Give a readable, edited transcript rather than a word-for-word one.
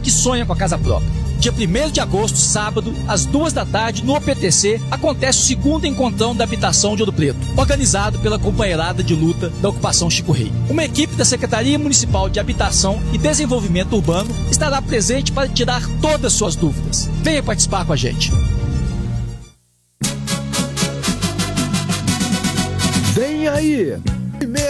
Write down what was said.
que sonha com a casa própria. Dia 1º de agosto, sábado, às 14h, no OPTC, acontece o segundo encontrão da habitação de Ouro Preto, organizado pela companheirada de luta da ocupação Chico Rei. Uma equipe da Secretaria Municipal de Habitação e Desenvolvimento Urbano estará presente para tirar todas as suas dúvidas. Venha participar com a gente. Vem aí!